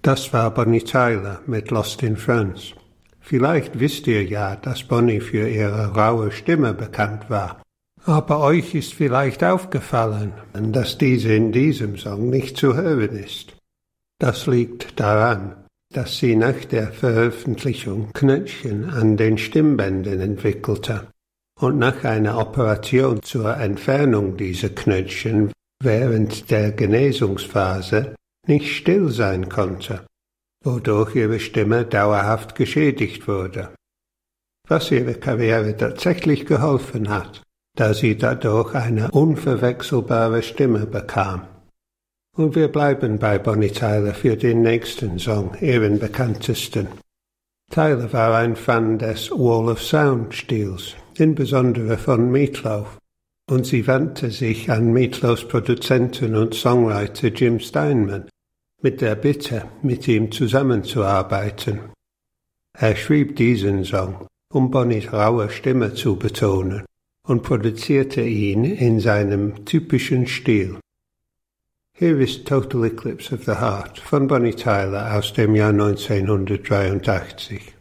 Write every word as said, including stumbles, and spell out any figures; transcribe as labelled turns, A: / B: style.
A: Das war Bonnie Tyler mit Lost in France. Vielleicht wisst ihr ja, dass Bonnie für ihre raue Stimme bekannt war. Aber euch ist vielleicht aufgefallen, dass diese in diesem Song nicht zu hören ist. Das liegt daran, dass sie nach der Veröffentlichung Knötchen an den Stimmbändern entwickelte und nach einer Operation zur Entfernung dieser Knötchen während der Genesungsphase nicht still sein konnte, wodurch ihre Stimme dauerhaft geschädigt wurde, was ihre Karriere tatsächlich geholfen hat, da sie dadurch eine unverwechselbare Stimme bekam. Und wir bleiben bei Bonnie Tyler für den nächsten Song, ihren bekanntesten. Tyler war ein Fan des Wall of Sound-Stils, insbesondere von Meat Loaf, und sie wandte sich an Meat Loafs Produzenten und Songwriter Jim Steinman mit der Bitte, mit ihm zusammenzuarbeiten. Er schrieb diesen Song, um Bonnies raue Stimme zu betonen, und produzierte ihn in seinem typischen Stil. Hier ist Total Eclipse of the Heart von Bonnie Tyler aus dem Jahr neunzehnhundertdreiundachtzig.